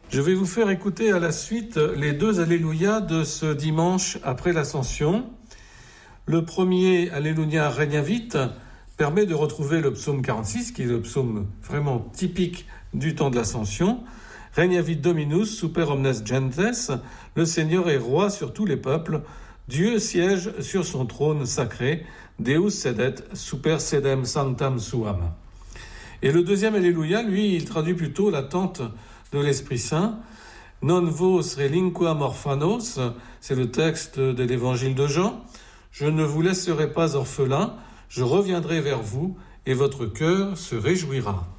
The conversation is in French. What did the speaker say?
Je vais vous faire écouter à la suite les deux Alléluia de ce dimanche après l'Ascension. Le premier Alléluia Regnavit permet de retrouver le psaume 46, qui est le psaume vraiment typique du temps de l'Ascension. Regnavit Dominus super omnes gentes, le Seigneur est roi sur tous les peuples, Dieu siège sur son trône sacré, Deus sedet super sedem sanctam suam. Et le deuxième Alléluia, lui, il traduit plutôt l'attente de l'Esprit Saint. Non vos relinquam orphanos, c'est le texte de l'évangile de Jean. Je ne vous laisserai pas orphelins, je reviendrai vers vous et votre cœur se réjouira.